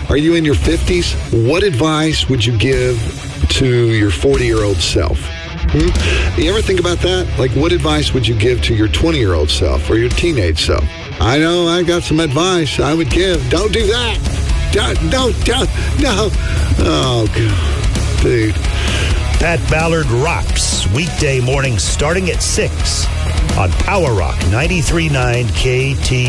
Are you in your 50s? What advice would you give to your 40-year-old self? You ever think about that? Like, what advice would you give to your 20-year-old self or your teenage self? I know I got some advice I would give. Don't do that. No. Oh, God. Dude. Pat Ballard rocks weekday morning starting at 6 on Power Rock 93.9 KT.